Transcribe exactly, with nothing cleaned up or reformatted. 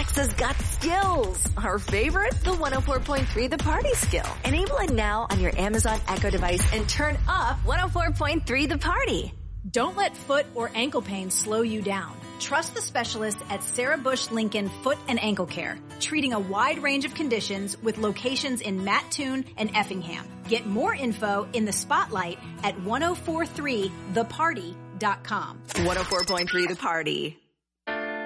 Alexa's got skills. Our favorite? The one oh four point three The Party skill. Enable it now on your Amazon Echo device and turn up one oh four point three The Party. Don't let foot or ankle pain slow you down. Trust the specialists at Sarah Bush Lincoln Foot and Ankle Care, treating a wide range of conditions with locations in Mattoon and Effingham. Get more info in the spotlight at ten forty-three the party dot com. one oh four point three The Party.